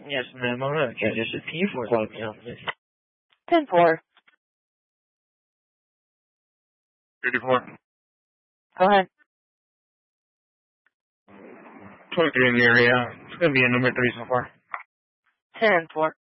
Yes, ma'am. I'm going to get this P4 plug me on this. 10-4. 34. Go ahead. 23 in the area. It's going to be a number 3 so far. 10-4.